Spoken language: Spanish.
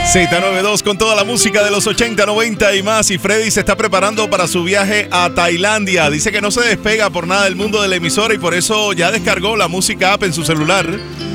Z92 con toda la música de los 80, 90 y más. Y Freddy se está preparando para su viaje a Tailandia. Dice que no se despega por nada del mundo de la emisora y por eso ya descargó la música app en su celular.